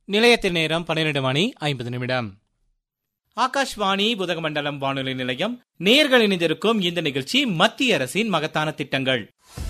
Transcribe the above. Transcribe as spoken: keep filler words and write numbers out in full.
நிலையத்தின் நேரம் பன்னிரண்டு மணி ஐம்பது நிமிடம். ஆகாஷ்வாணி உதகமண்டலம் வானொலி நிலையம். நேயர்கள் இணைந்திருக்கும் இந்த நிகழ்ச்சி மத்திய அரசின் மகத்தான திட்டங்கள்.